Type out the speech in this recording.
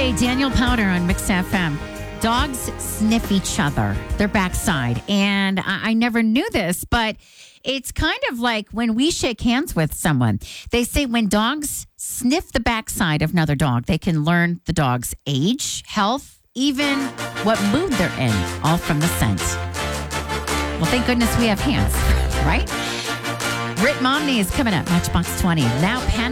DJ Daniel Powder on Mix FM. Dogs sniff each other, their backside. And I never knew this, but it's kind of like when we shake hands with someone. They say when dogs sniff the backside of another dog, they can learn the dog's age, health, even what mood they're in, all from the scent. Well, thank goodness we have hands, right? Rit Momney is coming up, Matchbox 20. Now, Panic.